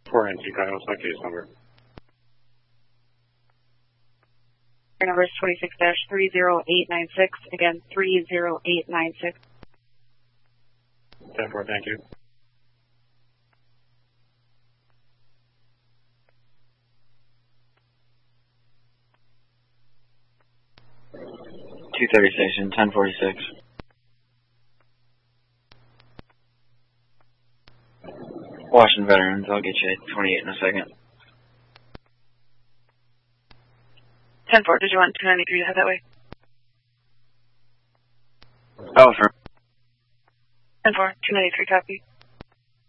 4NC Kyle, what's my case number? Your number is 26-30896. Again, 30896. 10-4, thank you. Station 1046. Washington Veterans, I'll get you at 28 in a second. 10-4, did you want 293 to head that way? Oh, for 10-4, 293 copy.